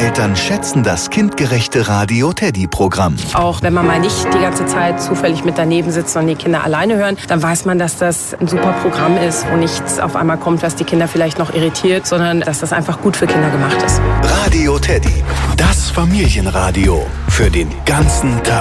Eltern schätzen das kindgerechte Radio Teddy-Programm. Auch wenn man mal nicht die ganze Zeit zufällig mit daneben sitzt und die Kinder alleine hören, dann weiß man, dass das ein super Programm ist, wo nichts auf einmal kommt, was die Kinder vielleicht noch irritiert, sondern dass das einfach gut für Kinder gemacht ist. Radio Teddy, das Familienradio für den ganzen Tag.